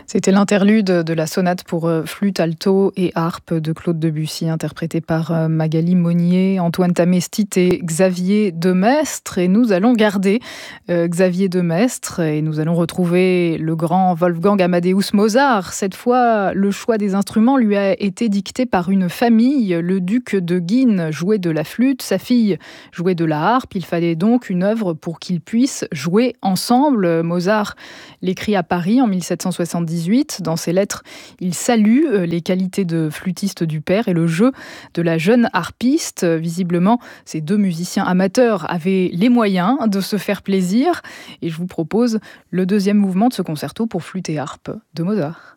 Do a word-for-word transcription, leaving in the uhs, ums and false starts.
C'était l'interlude de la sonate pour euh, flûte, alto et harpe de Claude Debussy, interprétée par euh, Magali Monnier, Antoine Tamestit et Xavier Demestre. Et nous allons garder euh, Xavier Demestre et nous allons retrouver le grand Wolfgang Amadeus Mozart. Cette fois, le choix des instruments lui a été dicté par une famille. Le duc de Guînes jouait de la flûte, sa fille jouait de la harpe. Il fallait donc une œuvre pour qu'ils puissent jouer ensemble. Mozart l'écrit à Paris en mille sept cent soixante-dix-huit. Dans ses lettres, il salue les qualités de flûtiste du père et le jeu de la jeune harpiste. Visiblement, ces deux musiciens amateurs avaient les moyens de se faire plaisir. Et je vous propose le deuxième mouvement de ce concerto pour flûte et harpe de Mozart.